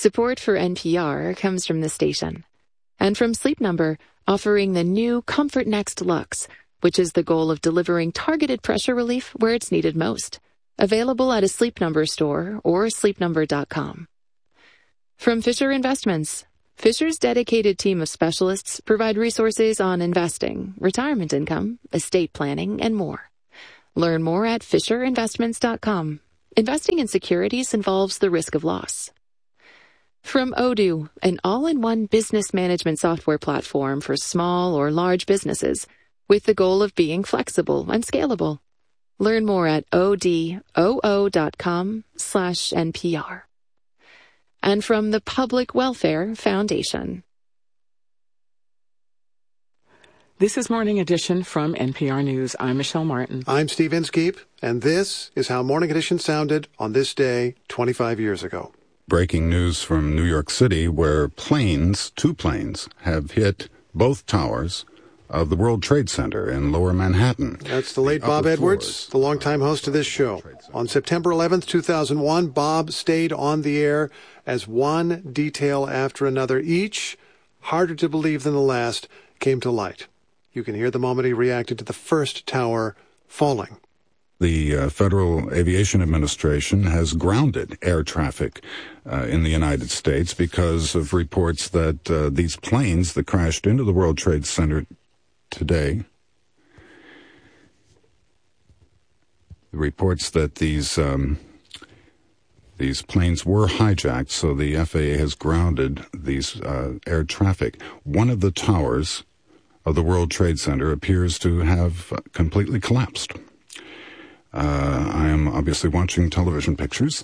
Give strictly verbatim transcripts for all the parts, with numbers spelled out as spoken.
Support for N P R comes from the station. And from Sleep Number, offering the new Comfort Next Luxe, which is the goal of delivering targeted pressure relief where it's needed most. Available at a Sleep Number store or sleep number dot com. From Fisher Investments, Fisher's dedicated team of specialists provide resources on investing, retirement income, estate planning, and more. Learn more at fisher investments dot com. Investing in securities involves the risk of loss. From Odoo, an all-in-one business management software platform for small or large businesses, with the goal of being flexible and scalable. Learn more at odoo dot com slash NPR. And from the Public Welfare Foundation. This is Morning Edition from N P R News. I'm Michelle Martin. I'm Steve Inskeep, and this is how Morning Edition sounded on this day twenty-five years ago. Breaking news from New York City, where planes, two planes, have hit both towers of the World Trade Center in Lower Manhattan. That's the late the Bob Edwards, floors. The longtime host of this show. On September eleventh, two thousand one, Bob stayed on the air as one detail after another, each harder to believe than the last, came to light. You can hear the moment he reacted to the first tower falling. The uh, Federal Aviation Administration has grounded air traffic uh, in the United States because of reports that uh, these planes that crashed into the World Trade Center today, the reports that these um, these planes were hijacked, so the F A A has grounded these uh, air traffic. One of the towers of the World Trade Center appears to have completely collapsed. Uh, I am obviously watching television pictures.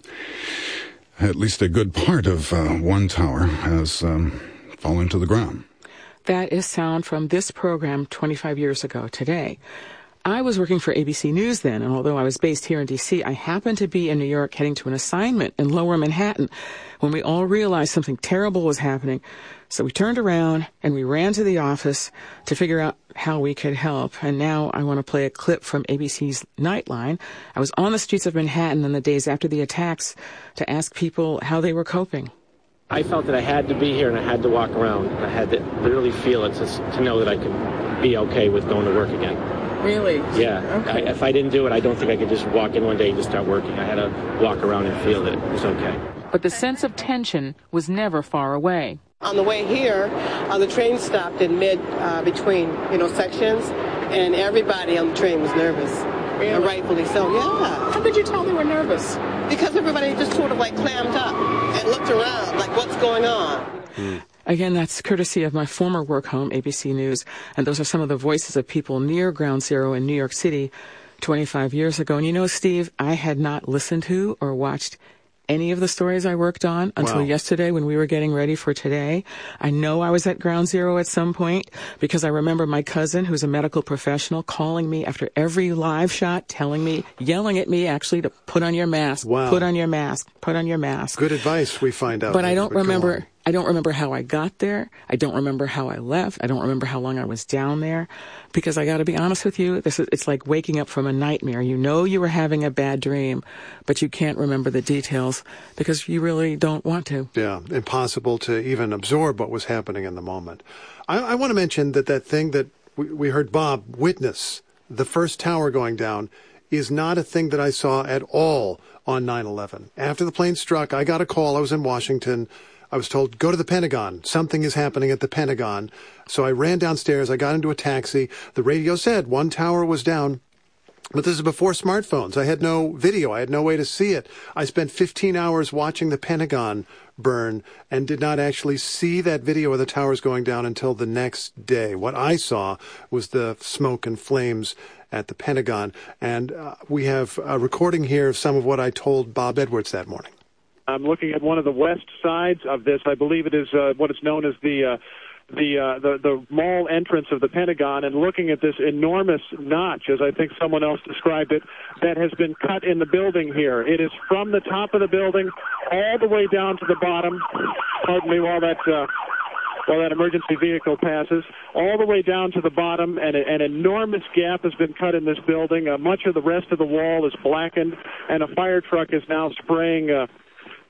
At least a good part of uh, one tower has um, fallen to the ground. That is sound from this program twenty-five years ago today. I was working for A B C News then, and although I was based here in D C, I happened to be in New York heading to an assignment in Lower Manhattan when we all realized something terrible was happening. So we turned around and we ran to the office to figure out how we could help. And now I want to play a clip from A B C's Nightline. I was on the streets of Manhattan in the days after the attacks to ask people how they were coping. I felt that I had to be here and I had to walk around. I had to literally feel it to, to know that I could be okay with going to work again. Really? Yeah. Okay. I, if I didn't do it, I don't think I could just walk in one day and just start working. I had to walk around and feel that it was okay. But the sense of tension was never far away. On the way here, uh, the train stopped in mid uh, between, you know, sections, and everybody on the train was nervous. Really? And rightfully so, yeah. How could you tell they were nervous? Because everybody just sort of like clammed up and looked around like, what's going on? Mm. Again, that's courtesy of my former work home, A B C News, and those are some of the voices of people near Ground Zero in New York City twenty-five years ago. And you know, Steve, I had not listened to or watched any of the stories I worked on until wow. yesterday when we were getting ready for today. I know I was at Ground Zero at some point because I remember my cousin, who's a medical professional, calling me after every live shot, telling me, yelling at me actually to put on your mask, wow. put on your mask, put on your mask. Good advice, we find out. But I don't remember... I don't remember how I got there. I don't remember how I left. I don't remember how long I was down there. Because I got to be honest with you, this is, it's like waking up from a nightmare. You know you were having a bad dream, but you can't remember the details because you really don't want to. Yeah, impossible to even absorb what was happening in the moment. I, I want to mention that that thing that we, we heard Bob witness, the first tower going down, is not a thing that I saw at all on nine eleven. After the plane struck, I got a call. I was in Washington. I was told, go to the Pentagon. Something is happening at the Pentagon. So I ran downstairs. I got into a taxi. The radio said one tower was down. But this is before smartphones. I had no video. I had no way to see it. I spent fifteen hours watching the Pentagon burn and did not actually see that video of the towers going down until the next day. What I saw was the smoke and flames at the Pentagon. And uh, we have a recording here of some of what I told Bob Edwards that morning. I'm looking at one of the west sides of this. I believe it is uh, what is known as the uh, the, uh, the the mall entrance of the Pentagon, and looking at this enormous notch, as I think someone else described it, that has been cut in the building here. It is from the top of the building all the way down to the bottom. Pardon me while that uh, while that emergency vehicle passes, all the way down to the bottom, and a, an enormous gap has been cut in this building. Uh, much of the rest of the wall is blackened, and a fire truck is now spraying Uh,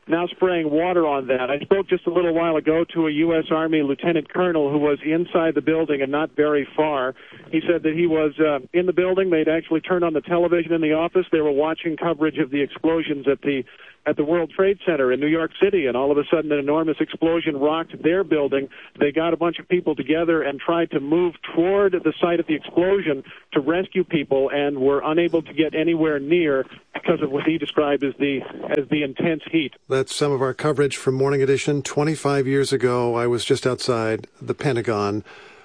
now spraying water on that. I spoke just a little while ago to a U S Army lieutenant colonel who was inside the building and not very far. He said that he was uh, in the building. They'd actually turned on the television in the office. They were watching coverage of the explosions at the at the World Trade Center in New York City, and all of a sudden an enormous explosion rocked their building. They got a bunch of people together and tried to move toward the site of the explosion to rescue people, and were unable to get anywhere near because of what he described as the as the intense heat. That's some of our coverage from Morning Edition. twenty-five years ago, I was just outside the Pentagon.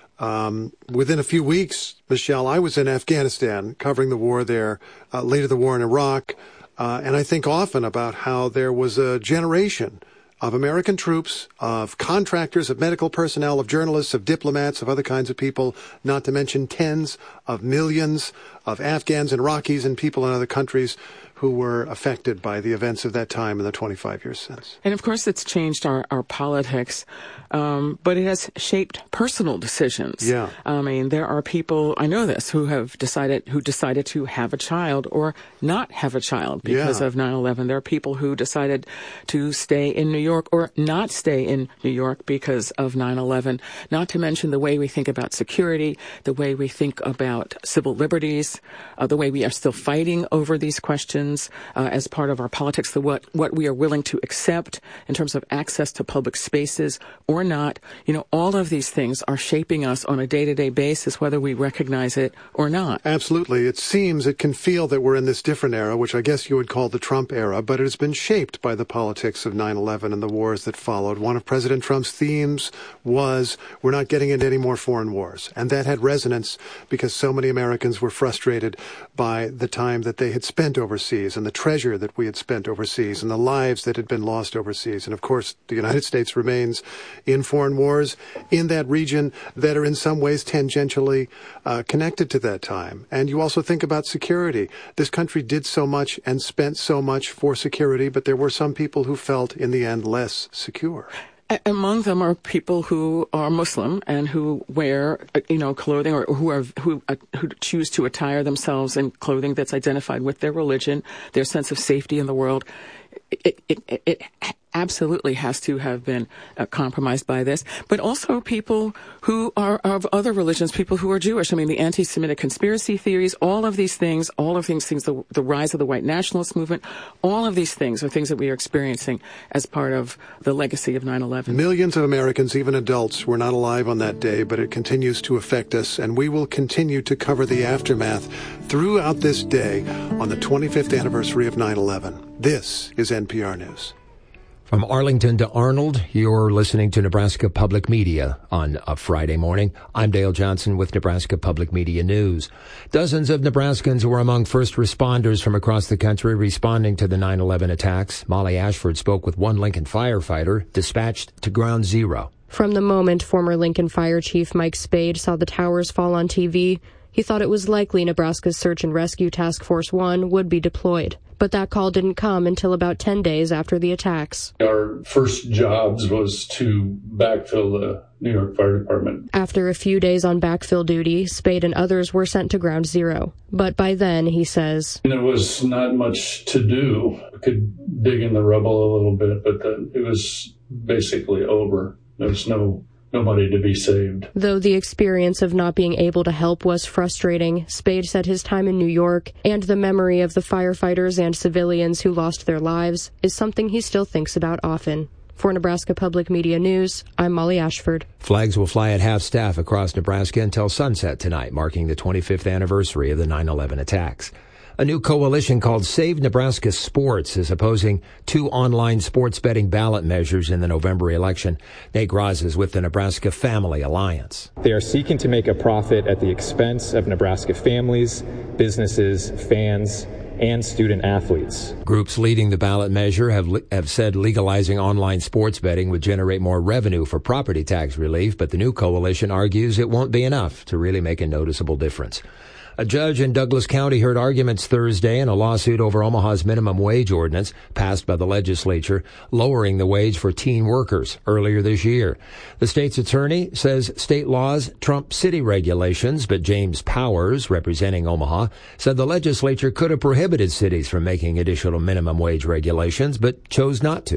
Um, within a few weeks, Michelle, I was in Afghanistan covering the war there, uh, later the war in Iraq. Uh, and I think often about how there was a generation of American troops, of contractors, of medical personnel, of journalists, of diplomats, of other kinds of people, not to mention tens of millions of Afghans and Iraqis and people in other countries who were affected by the events of that time in the twenty-five years since. And of course, it's changed our, our politics, um, but it has shaped personal decisions. Yeah. I mean, there are people, I know this, who have decided, who decided to have a child or not have a child because yeah. of nine eleven. There are people who decided to stay in New York or not stay in New York because of nine eleven, not to mention the way we think about security, the way we think about civil liberties, uh, the way we are still fighting over these questions. Uh, as part of our politics, the what what we are willing to accept in terms of access to public spaces or not. You know, all of these things are shaping us on a day-to-day basis, whether we recognize it or not. Absolutely. It seems, it can feel that we're in this different era, which I guess you would call the Trump era, but it has been shaped by the politics of nine eleven and the wars that followed. One of President Trump's themes was, we're not getting into any more foreign wars. And that had resonance because so many Americans were frustrated by the time that they had spent overseas, and the treasure that we had spent overseas, and the lives that had been lost overseas. And of course, the United States remains in foreign wars in that region that are in some ways tangentially uh, connected to that time. And you also think about security. This country did so much and spent so much for security, but there were some people who felt in the end less secure. Among them are people who are Muslim and who wear, you know, clothing, or who are who uh, who choose to attire themselves in clothing that's identified with their religion, their sense of safety in the world. It, it, it, it absolutely has to have been uh, compromised by this, but also people who are of other religions, people who are Jewish. I mean, the anti-Semitic conspiracy theories, all of these things, all of these things, the, the rise of the white nationalist movement, all of these things are things that we are experiencing as part of the legacy of nine eleven. Millions of Americans, even adults, were not alive on that day, but it continues to affect us, and we will continue to cover the aftermath throughout this day on the twenty-fifth anniversary of nine eleven. This is N P R News. From Arlington to Arnold, you're listening to Nebraska Public Media on a Friday morning. I'm Dale Johnson with Nebraska Public Media News. Dozens of Nebraskans were among first responders from across the country responding to the nine eleven attacks. Molly Ashford spoke with one Lincoln firefighter dispatched to Ground Zero. From the moment former Lincoln Fire Chief Mike Spade saw the towers fall on T V, he thought it was likely Nebraska's Search and Rescue Task Force one would be deployed. But that call didn't come until about ten days after the attacks. Our first jobs was to backfill the New York Fire Department. After a few days on backfill duty, Spade and others were sent to Ground Zero. But by then, he says, there was not much to do. We could dig in the rubble a little bit, but the, it was basically over. There was no nobody to be saved. Though the experience of not being able to help was frustrating, Spade said his time in New York and the memory of the firefighters and civilians who lost their lives is something he still thinks about often. For Nebraska Public Media News, I'm Molly Ashford. Flags will fly at half-staff across Nebraska until sunset tonight, marking the twenty-fifth anniversary of the nine eleven attacks. A new coalition called Save Nebraska Sports is opposing two online sports betting ballot measures in the November election. Nate Graz is with the Nebraska Family Alliance. They are seeking to make a profit at the expense of Nebraska families, businesses, fans, and student athletes. Groups leading the ballot measure have have said legalizing online sports betting would generate more revenue for property tax relief, but the new coalition argues it won't be enough to really make a noticeable difference. A judge in Douglas County heard arguments Thursday in a lawsuit over Omaha's minimum wage ordinance passed by the legislature, lowering the wage for teen workers earlier this year. The state's attorney says state laws trump city regulations, but James Powers, representing Omaha, said the legislature could have prohibited cities from making additional minimum wage regulations, but chose not to.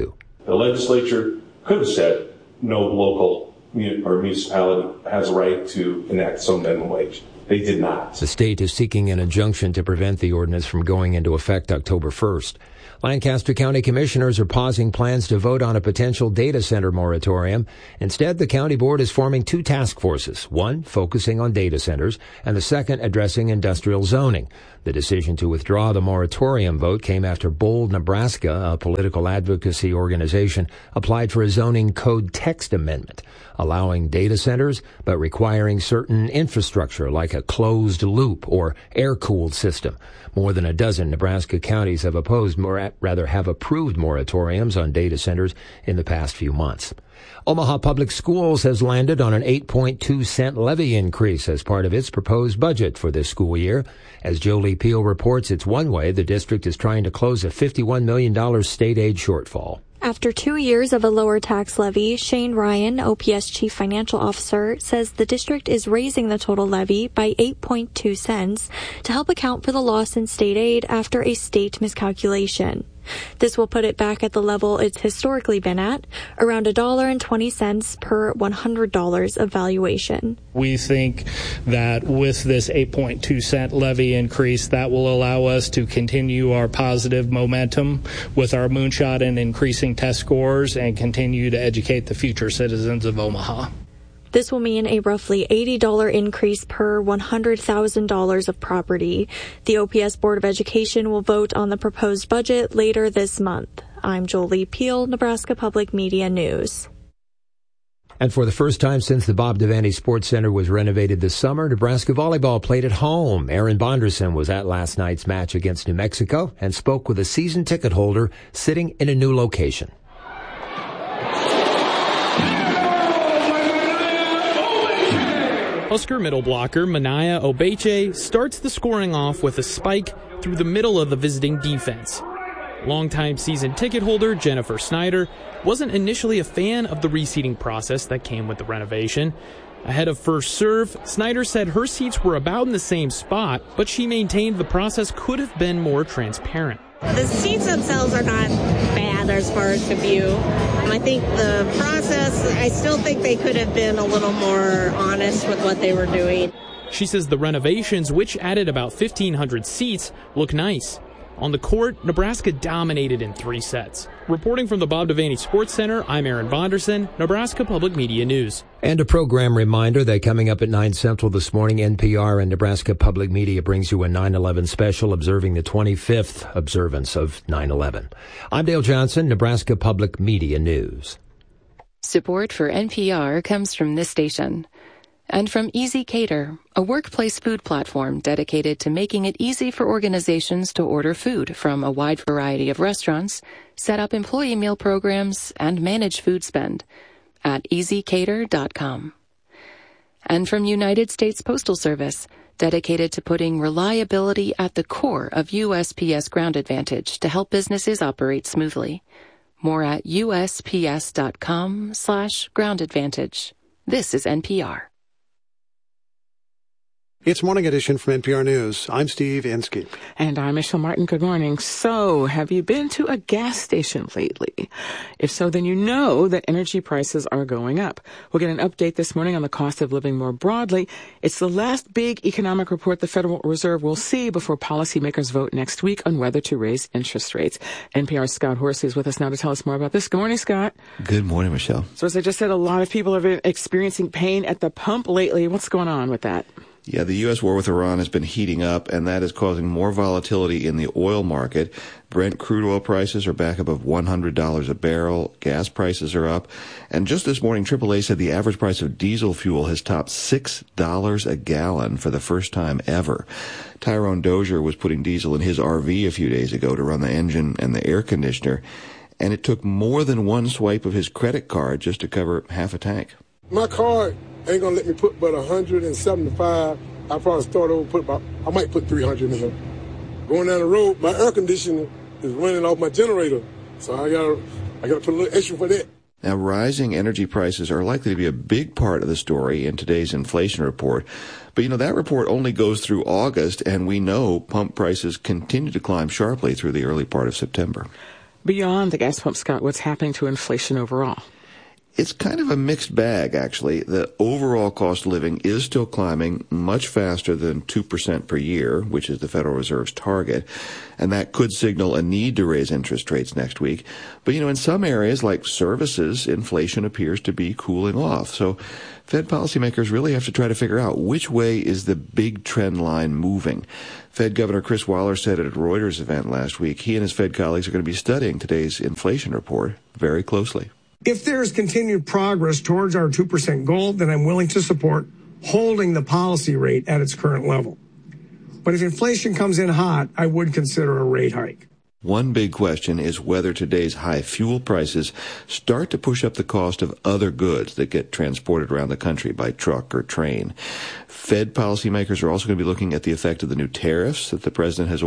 The legislature could have said no local or municipality has a right to enact its own minimum wage. They did not. The state is seeking an injunction to prevent the ordinance from going into effect October first. Lancaster County Commissioners are pausing plans to vote on a potential data center moratorium. Instead, the county board is forming two task forces, one focusing on data centers and the second addressing industrial zoning. The decision to withdraw the moratorium vote came after Bold, Nebraska, a political advocacy organization, applied for a zoning code text amendment, allowing data centers but requiring certain infrastructure like a closed loop or air-cooled system. More than a dozen Nebraska counties have opposed, or rather have approved moratoriums on data centers in the past few months. Omaha Public Schools has landed on an eight point two cent levy increase as part of its proposed budget for this school year. As Jolie Peel reports, it's one way the district is trying to close a fifty-one million dollars state aid shortfall. After two years of a lower tax levy, Shane Ryan, O P S Chief Financial Officer, says the district is raising the total levy by eight point two cents to help account for the loss in state aid after a state miscalculation. This will put it back at the level it's historically been at, around one dollar and twenty cents per one hundred dollars of valuation. We think that with this eight point two cent levy increase, that will allow us to continue our positive momentum with our moonshot and increasing test scores and continue to educate the future citizens of Omaha. This will mean a roughly eighty dollars increase per one hundred thousand dollars of property. The O P S Board of Education will vote on the proposed budget later this month. I'm Jolie Peel, Nebraska Public Media News. And for the first time since the Bob Devaney Sports Center was renovated this summer, Nebraska volleyball played at home. Aaron Bonderson was at last night's match against New Mexico and spoke with a season ticket holder sitting in a new location. Husker middle blocker Manaya Obeche starts the scoring off with a spike through the middle of the visiting defense. Longtime season ticket holder Jennifer Snyder wasn't initially a fan of the reseating process that came with the renovation. Ahead of first serve, Snyder said her seats were about in the same spot, but she maintained the process could have been more transparent. The seats themselves are not bad as far as the view. I think the process, I still think they could have been a little more honest with what they were doing. She says the renovations, which added about fifteen hundred seats, look nice. On the court, Nebraska dominated in three sets. Reporting from the Bob Devaney Sports Center, I'm Aaron Bonderson, Nebraska Public Media News. And a program reminder that coming up at nine Central this morning, N P R and Nebraska Public Media brings you a nine eleven special observing the twenty-fifth observance of nine eleven. I'm Dale Johnson, Nebraska Public Media News. Support for N P R comes from this station. And from Easy Cater, a workplace food platform dedicated to making it easy for organizations to order food from a wide variety of restaurants, set up employee meal programs, and manage food spend at easy cater dot com. And from United States Postal Service, dedicated to putting reliability at the core of U S P S Ground Advantage to help businesses operate smoothly. More at U S P S dot com slash ground advantage. This is N P R. It's Morning Edition from N P R News. I'm Steve Inskeep. And I'm Michelle Martin. Good morning. So, have you been to a gas station lately? If so, then you know that energy prices are going up. We'll get an update this morning on the cost of living more broadly. It's the last big economic report the Federal Reserve will see before policymakers vote next week on whether to raise interest rates. N P R's Scott Horsley is with us now to tell us more about this. Good morning, Scott. Good morning, Michelle. So, as I just said, a lot of people have been experiencing pain at the pump lately. What's going on with that? Yeah, the U S war with Iran has been heating up, and that is causing more volatility in the oil market. Brent crude oil prices are back above one hundred dollars a barrel. Gas prices are up. And just this morning, triple A said the average price of diesel fuel has topped six dollars a gallon for the first time ever. Tyrone Dozier was putting diesel in his R V a few days ago to run the engine and the air conditioner, and it took more than one swipe of his credit card just to cover half a tank. My card ain't gonna let me put but one hundred seventy-five. I probably start over, put about, I might put three hundred in there. Going down the road, my air conditioner is running off my generator, so I gotta, I gotta put a little extra for that. Now, rising energy prices are likely to be a big part of the story in today's inflation report. But, you know, that report only goes through August, and we know pump prices continue to climb sharply through the early part of September. Beyond the gas pump, Scott, what's happening to inflation overall? It's kind of a mixed bag, actually. The overall cost of living is still climbing much faster than two percent per year, which is the Federal Reserve's target, and that could signal a need to raise interest rates next week. But, you know, in some areas like services, inflation appears to be cooling off. So Fed policymakers really have to try to figure out which way is the big trend line moving. Fed Governor Chris Waller said at a Reuters event last week he and his Fed colleagues are going to be studying today's inflation report very closely. If there is continued progress towards our two percent goal, then I'm willing to support holding the policy rate at its current level. But if inflation comes in hot, I would consider a rate hike. One big question is whether today's high fuel prices start to push up the cost of other goods that get transported around the country by truck or train. Fed policymakers are also going to be looking at the effect of the new tariffs that the president has